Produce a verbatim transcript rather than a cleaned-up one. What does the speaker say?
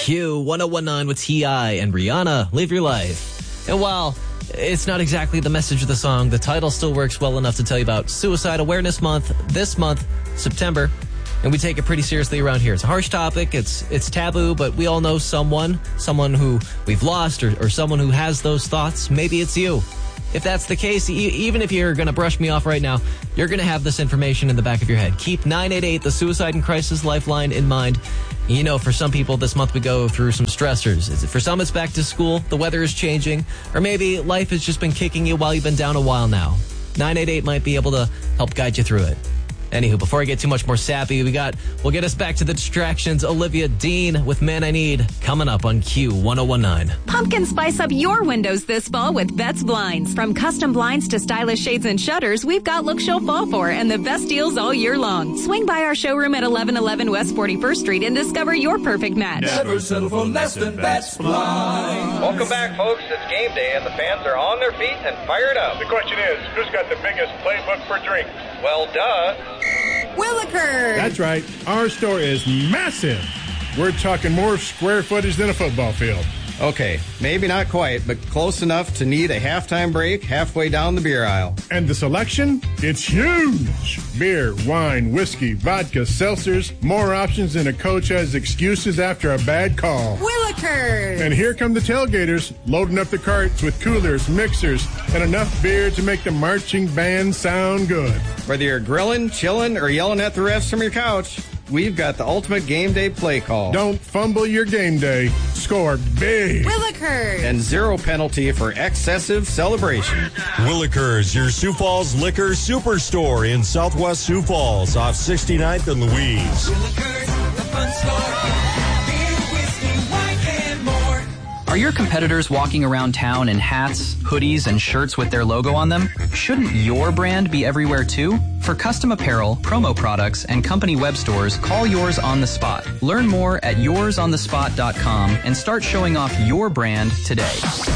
Q one oh one nine with T I and Rihanna, Live Your Life. And while it's not exactly the message of the song, the title still works well enough to tell you about Suicide Awareness Month this month, September. And we take it pretty seriously around here. It's a harsh topic, it's it's taboo, but we all know someone, someone who we've lost or, or someone who has those thoughts. Maybe it's you. If that's the case, e- even if you're going to brush me off right now, you're going to have this information in the back of your head. Keep nine eight eight, the Suicide and Crisis Lifeline, in mind. You know, for some people, this month we go through some stressors. Is it, for some, it's back to school, the weather is changing, or maybe life has just been kicking you while you've been down a while now. nine eight eight might be able to help guide you through it. Anywho, before I get too much more sappy, we got, we'll get us back to the distractions. Olivia Dean with Man I Need coming up on Q one oh one nine. Pumpkin spice up your windows this fall with Betts Blinds. From custom blinds to stylish shades and shutters, we've got looks you'll fall for and the best deals all year long. Swing by our showroom at eleven eleven West forty-first Street and discover your perfect match. Never settle for less than Betts Blinds. Welcome back, folks. It's game day and the fans are on their feet and fired up. The question is, who's got the biggest playbook for drinks? Well, duh. Willikers! That's right. Our store is massive. We're talking more square footage than a football field. Okay, maybe not quite, but close enough to need a halftime break halfway down the beer aisle. And the selection? It's huge. Beer, wine, whiskey, vodka, seltzers, more options than a coach has excuses after a bad call. Willikers! And here come the tailgaters, loading up the carts with coolers, mixers, and enough beer to make the marching band sound good. Whether you're grilling, chilling, or yelling at the refs from your couch, we've got the ultimate game day play call. Don't fumble your game day. Score big. Willikers! And zero penalty for excessive celebration. Willikers, your Sioux Falls Liquor Superstore in Southwest Sioux Falls off sixty-ninth and Louise. Willikers, the fun store. Beer, whiskey, wine, and more. Are your competitors walking around town in hats, hoodies, and shirts with their logo on them? Shouldn't your brand be everywhere too? For custom apparel, promo products, and company web stores, call Yours on the Spot. Learn more at yours on the spot dot com and start showing off your brand today.